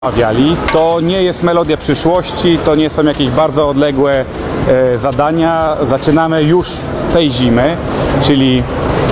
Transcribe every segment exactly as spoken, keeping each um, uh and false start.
Awiali. To nie jest melodia przyszłości, to nie są jakieś bardzo odległe e, zadania. Zaczynamy już tej zimy, czyli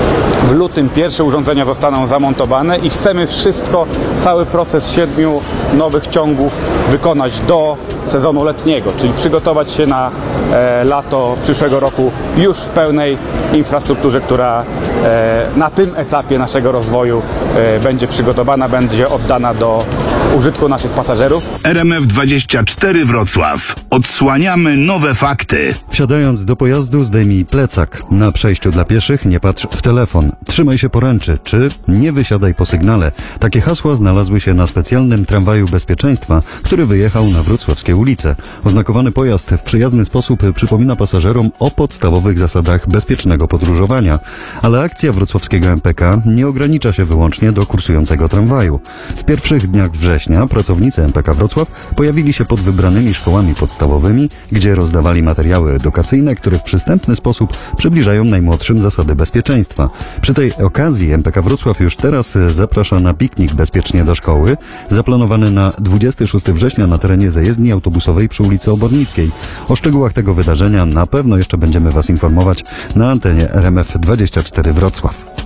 w lutym pierwsze urządzenia zostaną zamontowane i chcemy wszystko, cały proces siedmiu nowych ciągów wykonać do sezonu letniego, czyli przygotować się na e, lato przyszłego roku już w pełnej infrastrukturze, która e, na tym etapie naszego rozwoju e, będzie przygotowana, będzie oddana do użytku naszych pasażerów. R M F dwadzieścia cztery Wrocław. Odsłaniamy nowe fakty. Wsiadając do pojazdu, zdejmij plecak. Na przejściu dla pieszych nie patrz w telefon. Trzymaj się poręczy, czy nie wysiadaj po sygnale. Takie hasła znalazły się na specjalnym tramwaju bezpieczeństwa, który wyjechał na wrocławskie ulice. Oznakowany pojazd w przyjazny sposób przypomina pasażerom o podstawowych zasadach bezpiecznego podróżowania. Ale akcja wrocławskiego M P K nie ogranicza się wyłącznie do kursującego tramwaju. W pierwszych dniach września pracownicy M P K Wrocław pojawili się pod wybranymi szkołami podstawowymi, gdzie rozdawali materiały edukacyjne, które w przystępny sposób przybliżają najmłodszym zasady bezpieczeństwa. Przy tej okazji M P K Wrocław już teraz zaprasza na piknik bezpiecznie do szkoły, zaplanowany na dwudziestego szóstego września na terenie zajezdni autobusowej przy ulicy Obornickiej. O szczegółach tego wydarzenia na pewno jeszcze będziemy Was informować na antenie R M F dwadzieścia cztery Wrocław.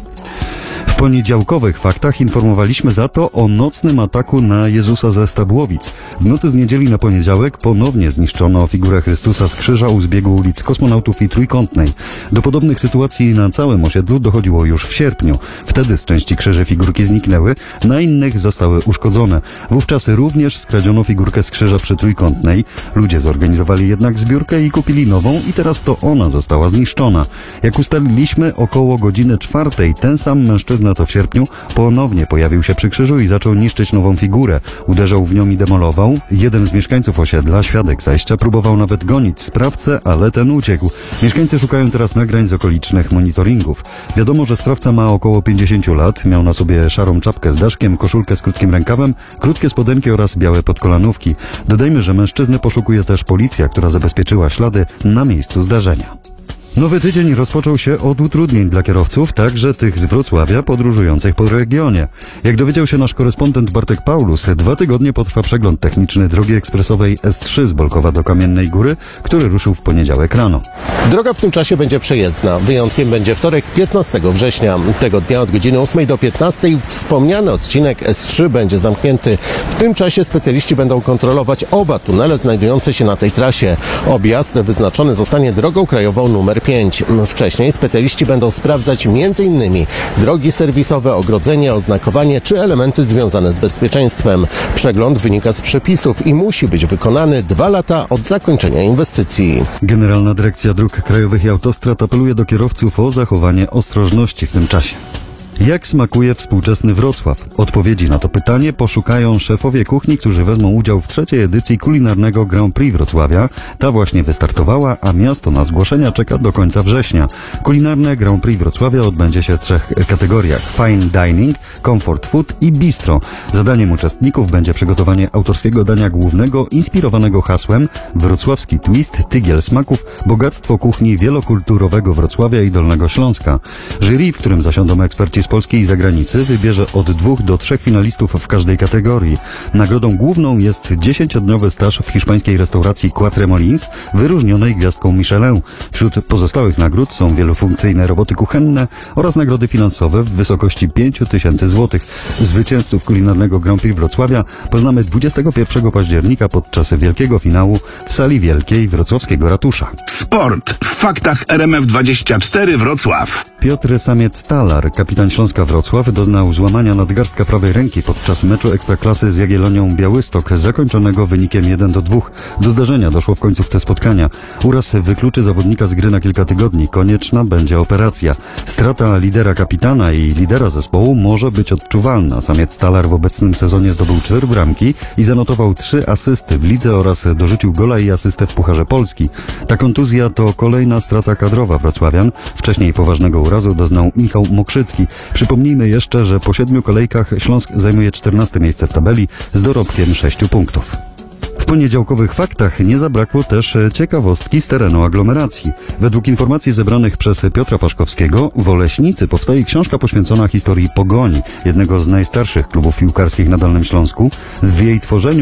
W poniedziałkowych faktach informowaliśmy za to o nocnym ataku na Jezusa ze Stabłowic. W nocy z niedzieli na poniedziałek ponownie zniszczono figurę Chrystusa z krzyża u zbiegu ulic Kosmonautów i Trójkątnej. Do podobnych sytuacji na całym osiedlu dochodziło już w sierpniu. Wtedy z części krzyży figurki zniknęły, na innych zostały uszkodzone. Wówczas również skradziono figurkę z krzyża przy Trójkątnej. Ludzie zorganizowali jednak zbiórkę i kupili nową i teraz to ona została zniszczona. Jak ustaliliśmy, około godziny czwartej ten sam mężczyzna to w sierpniu ponownie pojawił się przy krzyżu i zaczął niszczyć nową figurę. Uderzał w nią i demolował. Jeden z mieszkańców osiedla, świadek zajścia, próbował nawet gonić sprawcę, ale ten uciekł. Mieszkańcy szukają teraz nagrań z okolicznych monitoringów. Wiadomo, że sprawca ma około pięćdziesiąt lat, miał na sobie szarą czapkę z daszkiem, koszulkę z krótkim rękawem, krótkie spodenki oraz białe podkolanówki. Dodajmy, że mężczyznę poszukuje też policja, która zabezpieczyła ślady na miejscu zdarzenia. Nowy tydzień rozpoczął się od utrudnień dla kierowców, także tych z Wrocławia podróżujących po regionie. Jak dowiedział się nasz korespondent Bartek Paulus, dwa tygodnie potrwa przegląd techniczny drogi ekspresowej S trzy z Bolkowa do Kamiennej Góry, który ruszył w poniedziałek rano. Droga w tym czasie będzie przejezdna. Wyjątkiem będzie wtorek piętnastego września. Tego dnia od godziny ósmej do piętnastej wspomniany odcinek S trzy będzie zamknięty. W tym czasie specjaliści będą kontrolować oba tunele znajdujące się na tej trasie. Objazd wyznaczony zostanie drogą krajową numer pięć. Wcześniej specjaliści będą sprawdzać między innymi drogi serwisowe, ogrodzenie, oznakowanie czy elementy związane z bezpieczeństwem. Przegląd wynika z przepisów i musi być wykonany dwa lata od zakończenia inwestycji. Generalna Dyrekcja Dróg Krajowych i Autostrad apeluje do kierowców o zachowanie ostrożności w tym czasie. Jak smakuje współczesny Wrocław? Odpowiedzi na to pytanie poszukają szefowie kuchni, którzy wezmą udział w trzeciej edycji kulinarnego Grand Prix Wrocławia. Ta właśnie wystartowała, a miasto na zgłoszenia czeka do końca września. Kulinarne Grand Prix Wrocławia odbędzie się w trzech kategoriach: Fine Dining, Comfort Food i Bistro. Zadaniem uczestników będzie przygotowanie autorskiego dania głównego inspirowanego hasłem Wrocławski twist, tygiel smaków, bogactwo kuchni wielokulturowego Wrocławia i Dolnego Śląska. Jury, w którym zasiądą eksperci z Polski i zagranicy, wybierze od dwóch do trzech finalistów w każdej kategorii. Nagrodą główną jest dziesięciodniowy staż w hiszpańskiej restauracji Quatre Molins, wyróżnionej gwiazdką Michelin. Wśród pozostałych nagród są wielofunkcyjne roboty kuchenne oraz nagrody finansowe w wysokości pięć tysięcy złotych. Zwycięzców kulinarnego Grand Prix Wrocławia poznamy dwudziestego pierwszego października podczas wielkiego finału w sali wielkiej wrocławskiego ratusza. Sport w faktach R M F dwadzieścia cztery Wrocław. Piotr Samiec-Talar, kapitan Śląska Wrocław, doznał złamania nadgarstka prawej ręki podczas meczu Ekstraklasy z Jagiellonią Białystok, zakończonego wynikiem jeden do dwóch. Do zdarzenia doszło w końcówce spotkania. Uraz wykluczy zawodnika z gry na kilka tygodni. Konieczna będzie operacja. Strata lidera kapitana i lidera zespołu może być odczuwalna. Samiec-Talar w obecnym sezonie zdobył cztery bramki i zanotował trzy asysty w lidze oraz dorzucił gola i asystę w Pucharze Polski. Ta kontuzja to kolejna strata kadrowa wrocławian. Wcześniej poważnego urazu doznał Michał Mokrzycki. Przypomnijmy jeszcze, że po siedmiu kolejkach Śląsk zajmuje czternaste miejsce w tabeli z dorobkiem sześciu punktów. W poniedziałkowych faktach nie zabrakło też ciekawostki z terenu aglomeracji. Według informacji zebranych przez Piotra Paszkowskiego w Oleśnicy powstaje książka poświęcona historii Pogoni, jednego z najstarszych klubów piłkarskich na Dolnym Śląsku. W jej tworzeniu